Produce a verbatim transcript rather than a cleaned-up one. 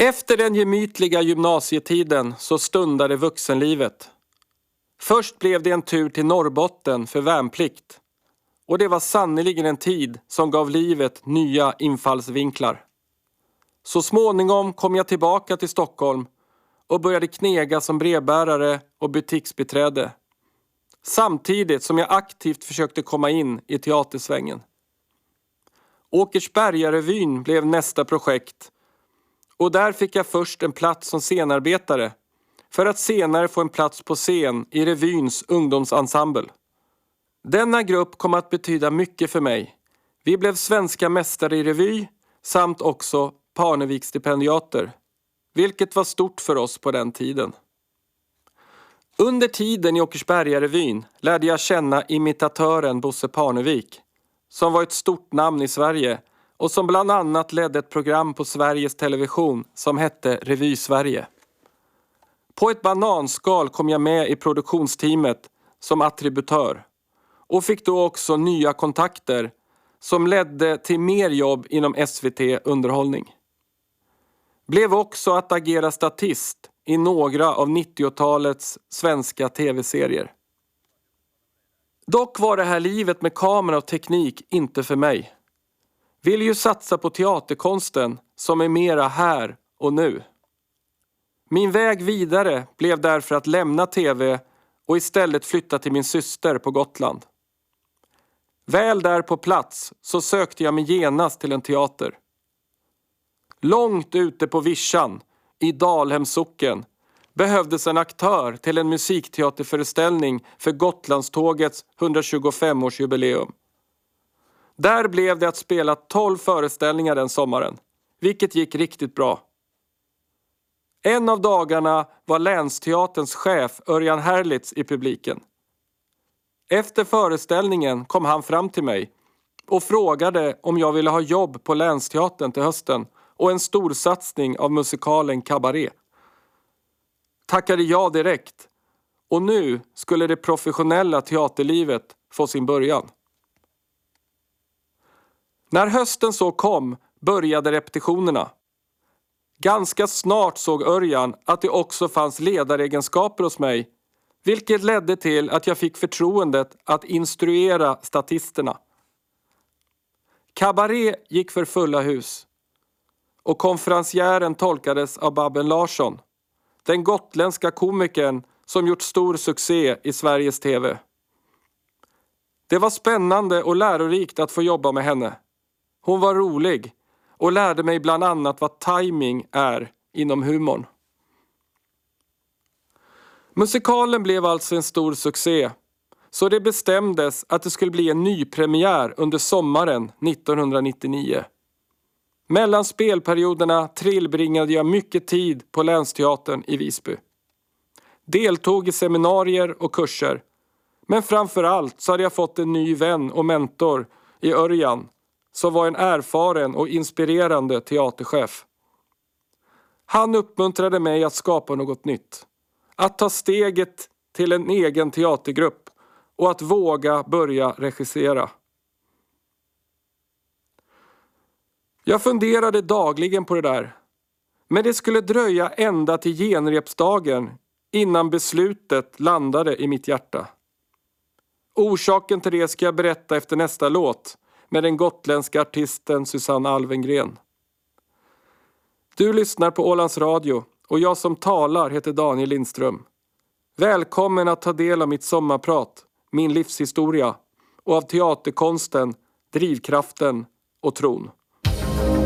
Efter den gemytliga gymnasietiden så stundade vuxenlivet. Först blev det en tur till Norrbotten för värnplikt. Och det var sannoliken en tid som gav livet nya infallsvinklar. Så småningom kom jag tillbaka till Stockholm och började knega som brevbärare och butiksbiträde. Samtidigt som jag aktivt försökte komma in i teatersvängen. Åkersberga-revyn blev nästa projekt. Och där fick jag först en plats som scenarbetare. För att senare få en plats på scen i revyns ungdomsensemble. Denna grupp kom att betyda mycket för mig. Vi blev svenska mästare i revy samt också Parnevik-stipendiater. Vilket var stort för oss på den tiden. Under tiden i Åkersberga-revyn lärde jag känna imitatören Bosse Parnevik. Som var ett stort namn i Sverige och som bland annat ledde ett program på Sveriges Television som hette Revy Sverige. På ett bananskal kom jag med i produktionsteamet som attributör och fick då också nya kontakter som ledde till mer jobb inom S V T Underhållning. Blev också att agera statist i några av nittiotalets svenska tv-serier. Dock var det här livet med kamera och teknik inte för mig. Vill ju satsa på teaterkonsten som är mera här och nu. Min väg vidare blev därför att lämna tv och istället flytta till min syster på Gotland. Väl där på plats så sökte jag mig genast till en teater. Långt ute på Vischan, i Dalhemsocken, behövdes en aktör till en musikteaterföreställning för Gotlandstågets hundratjugofem-årsjubileum. Där blev det att spela tolv föreställningar den sommaren, vilket gick riktigt bra. En av dagarna var Länsteaterns chef Örjan Herlitz i publiken. Efter föreställningen kom han fram till mig och frågade om jag ville ha jobb på Länsteatern till hösten och en stor satsning av musikalen Cabaret. Tackade jag direkt och nu skulle det professionella teaterlivet få sin början. När hösten så kom började repetitionerna. Ganska snart såg Örjan att det också fanns ledaregenskaper hos mig, vilket ledde till att jag fick förtroendet att instruera statisterna. Cabaret gick för fulla hus och konferencieren tolkades av Babben Larsson, den gotländska komikern som gjort stor succé i Sveriges tv. Det var spännande och lärorikt att få jobba med henne. Hon var rolig och lärde mig bland annat vad timing är inom humorn. Musikalen blev alltså en stor succé, så det bestämdes att det skulle bli en ny premiär under sommaren nittonhundranittionio. Mellan spelperioderna tillbringade jag mycket tid på Länsteatern i Visby. Deltog i seminarier och kurser, men framförallt så hade jag fått en ny vän och mentor i Örjan, som var en erfaren och inspirerande teaterchef. Han uppmuntrade mig att skapa något nytt. Att ta steget till en egen teatergrupp och att våga börja regissera. Jag funderade dagligen på det där. Men det skulle dröja ända till genrepsdagen innan beslutet landade i mitt hjärta. Orsaken till det ska jag berätta efter nästa låt med den gotländska artisten Susanne Alvengren. Du lyssnar på Ålands Radio och jag som talar heter Daniel Lindström. Välkommen att ta del av mitt sommarprat, min livshistoria och av teaterkonsten, drivkraften och tron.